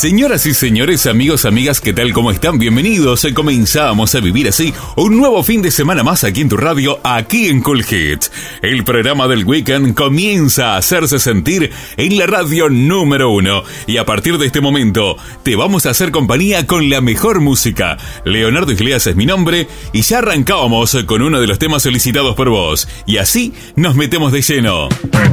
Señoras y señores, amigos, amigas, ¿qué tal? ¿Cómo están? Bienvenidos. Comenzamos a vivir así un nuevo fin de semana más aquí en tu radio, aquí en Cool Hits. El programa del weekend comienza a hacerse sentir en la radio número 1. Y a partir de este momento, te vamos a hacer compañía con la mejor música. Leonardo Iglesias es mi nombre y ya arrancábamos con uno de los temas solicitados por vos. Y así nos metemos de lleno.